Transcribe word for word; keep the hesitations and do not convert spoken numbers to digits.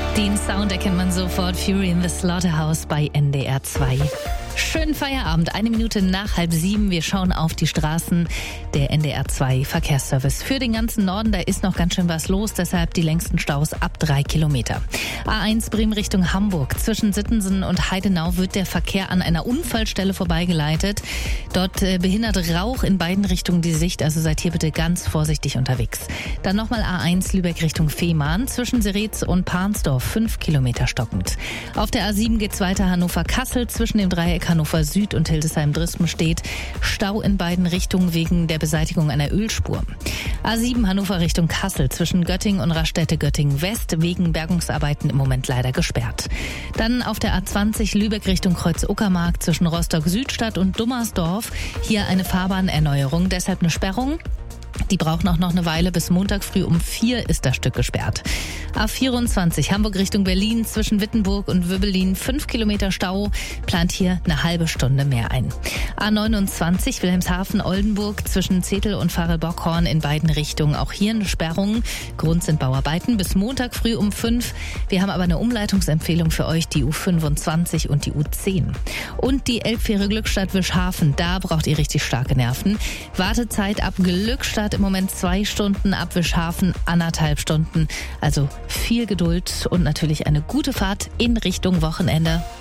Den Sound erkennt man sofort. Fury in the Slaughterhouse bei N D R zwei. Schönen Feierabend, eine Minute nach halb sieben. Wir schauen auf die Straßen. Der N D R zwei Verkehrsservice für den ganzen Norden. Da ist noch ganz schön was los, deshalb die längsten Staus ab drei Kilometer. A eins Bremen Richtung Hamburg. Zwischen Sittensen und Heidenau wird der Verkehr an einer Unfallstelle vorbeigeleitet. Dort äh, behindert Rauch in beiden Richtungen die Sicht, also seid hier bitte ganz vorsichtig unterwegs. Dann nochmal A eins Lübeck Richtung Fehmarn. Zwischen Seretz und Pansdorf fünf Kilometer stockend. Auf der A sieben geht's weiter Hannover-Kassel. Zwischen dem Dreieck Hannover Süd und Hildesheim-Drismen steht Stau in beiden Richtungen wegen der Beseitigung einer Ölspur. A sieben Hannover Richtung Kassel zwischen Göttingen und Raststätte-Göttingen West wegen Bergungsarbeiten im Moment leider gesperrt. Dann auf der A zwanzig Lübeck Richtung Kreuz-Uckermark zwischen Rostock-Südstadt und Dummersdorf. Hier eine Fahrbahnerneuerung, deshalb eine Sperrung. Die braucht noch noch eine Weile. Bis Montag früh um vier ist das Stück gesperrt. A vierundzwanzig Hamburg Richtung Berlin zwischen Wittenburg und Wöbbelin fünf Kilometer Stau, plant hier eine halbe Stunde mehr ein. A neunundzwanzig Wilhelmshaven-Oldenburg zwischen Zetel und Farel-Bockhorn in beiden Richtungen. Auch hier eine Sperrung. Grund sind Bauarbeiten bis Montag früh um fünf. Wir haben aber eine Umleitungsempfehlung für euch, die U fünfundzwanzig und die U zehn. Und die Elbfähre Glückstadt-Wischhafen, da braucht ihr richtig starke Nerven. Wartezeit ab Glückstadt im Moment zwei Stunden, ab Wischhafen anderthalb Stunden. Also viel Geduld und natürlich eine gute Fahrt in Richtung Wochenende.